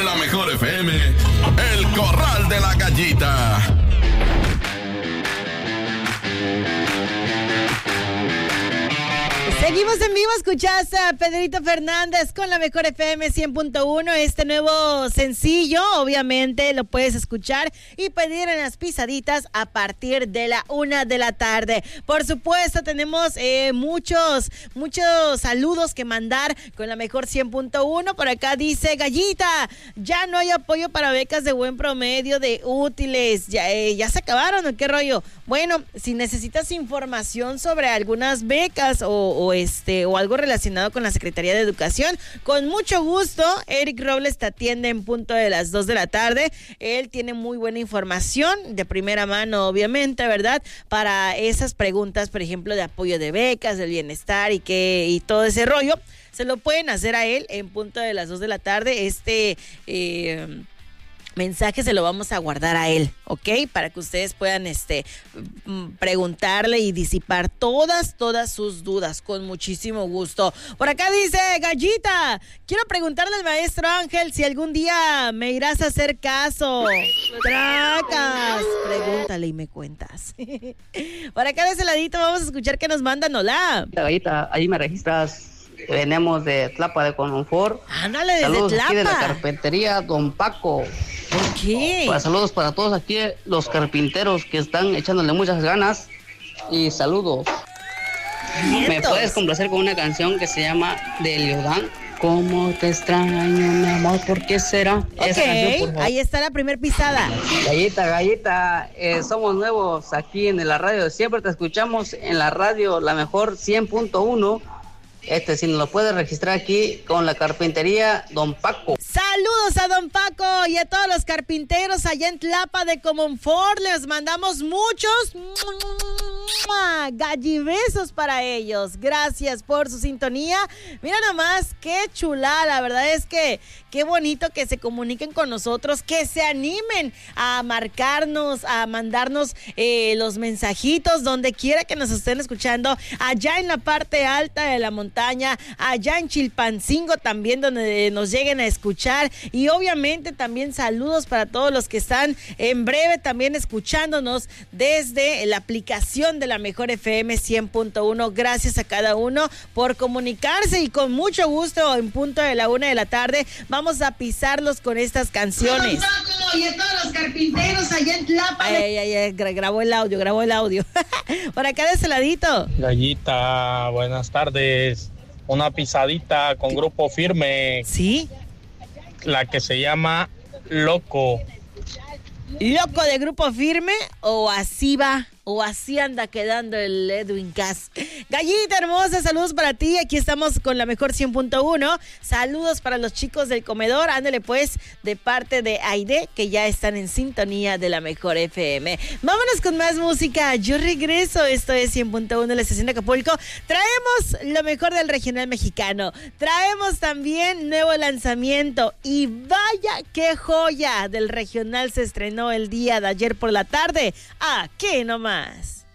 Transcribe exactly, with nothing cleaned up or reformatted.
la mejor F M, El Corral de la Gallita. Seguimos en vivo, escuchás a Pedrito Fernández con la mejor F M cien punto uno. Este nuevo sencillo, obviamente, lo puedes escuchar y pedir en las pisaditas a partir de la una de la tarde. Por supuesto, tenemos eh, muchos, muchos saludos que mandar con la mejor cien punto uno. Por acá dice Gallita, ya no hay apoyo para becas de buen promedio de útiles. Ya, eh, ya se acabaron, ¿o qué rollo? Bueno, si necesitas información sobre algunas becas o, o este o algo relacionado con la Secretaría de Educación, con mucho gusto, Eric Robles te atiende en punto de las dos de la tarde. Él tiene muy buena información de primera mano, obviamente, ¿verdad? Para esas preguntas, por ejemplo, de apoyo de becas, del bienestar y que y todo ese rollo, se lo pueden hacer a él en punto de las dos de la tarde. Este eh, mensaje se lo vamos a guardar a él, ¿ok? Para que ustedes puedan este preguntarle y disipar todas, todas sus dudas con muchísimo gusto. Por acá dice Gallita, quiero preguntarle al maestro Ángel si algún día me irás a hacer caso. Tracas, pregúntale y me cuentas. Por acá de ese ladito vamos a escuchar que nos mandan. Hola. Gallita, ahí me registras. Venimos de Tlapa de Confort. Ándale, desde saludos Tlapa. Aquí de la carpintería Don Paco. ¿Por qué? Pues, saludos para todos aquí, los carpinteros que están echándole muchas ganas. Y saludos. Vientos. ¿Me puedes complacer con una canción que se llama De Leodán? ¿Cómo te extraño, mi amor? ¿Por qué será? Ok, Esa canción, por favor. ahí está la primer pisada. Gallita, Gallita, eh, somos nuevos aquí en la radio. Siempre te escuchamos en la radio, la mejor cien punto uno. Este, si nos lo puedes registrar aquí con la carpintería Don Paco. Saludos a Don Paco y a todos los carpinteros allá en Tlapa de Comonfort. Les mandamos muchos gallibesos para ellos. Gracias por su sintonía. Mira nomás, qué chula. La verdad es que qué bonito que se comuniquen con nosotros, que se animen a marcarnos, a mandarnos eh, los mensajitos donde quiera que nos estén escuchando, allá en la parte alta de la montaña, allá en Chilpancingo también, donde nos lleguen a escuchar. Y obviamente también saludos para todos los que están en breve también escuchándonos desde la aplicación de la mejor F M cien punto uno. Gracias a cada uno por comunicarse y con mucho gusto en punto de la una de la tarde vamos a pisarlos con estas canciones. Y a todos los carpinteros allá en Tlapa. Ay, ay, ay, ay, grabó el audio, grabó el audio. Por acá de ese ladito. Gallita, buenas tardes. Una pisadita con Grupo Firme. Sí. La que se llama Loco. ¿Loco de Grupo Firme o así va? O así anda quedando el Edwin Cass. Gallita hermosa, saludos para ti. Aquí estamos con la mejor cien punto uno. Saludos para los chicos del comedor. Ándale pues, de parte de Aide, que ya están en sintonía de la mejor F M. Vámonos con más música. Yo regreso. Esto es cien punto uno de la estación de Acapulco. Traemos lo mejor del regional mexicano. Traemos también nuevo lanzamiento. Y vaya qué joya del regional se estrenó el día de ayer por la tarde. Aquí nomás.